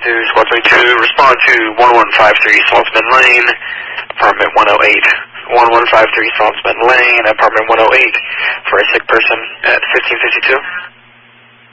Squad 22, respond to 1153 Saltzman Lane, apartment 108. 1153 Saltzman Lane, apartment 108, for a sick person at 1552.